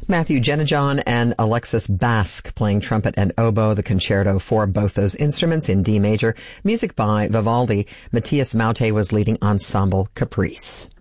Matthew Jenajon and Alexis Basque playing trumpet and oboe, the concerto for both those instruments in D major. Music by Vivaldi. Matthias Maute was leading Ensemble Caprice.